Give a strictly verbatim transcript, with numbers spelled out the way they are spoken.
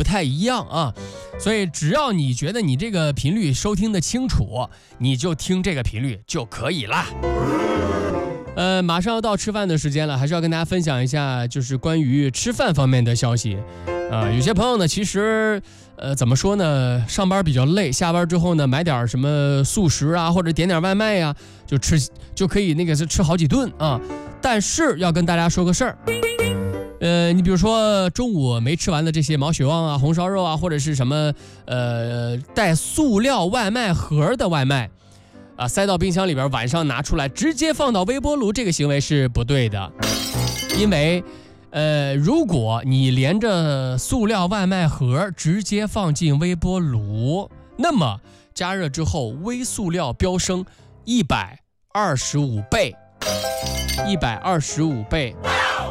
不太一样啊。所以只要你觉得你这个频率收听的清楚，你就听这个频率就可以啦。呃，马上要到吃饭的时间了，还是要跟大家分享一下，就是关于吃饭方面的消息。啊、呃，有些朋友呢，其实，呃，怎么说呢，上班比较累，下班之后呢，买点什么速食啊，或者点点外卖呀、啊，就吃就可以那个是吃好几顿啊。但是要跟大家说个事儿，呃，你比如说中午没吃完的这些毛血旺啊、红烧肉啊，或者是什么呃带塑料外卖盒的外卖。啊，塞到冰箱里边，晚上拿出来直接放到微波炉，这个行为是不对的。因为呃，如果你连着塑料外卖盒直接放进微波炉，那么加热之后微塑料飙升一百二十五倍，一百二十五倍。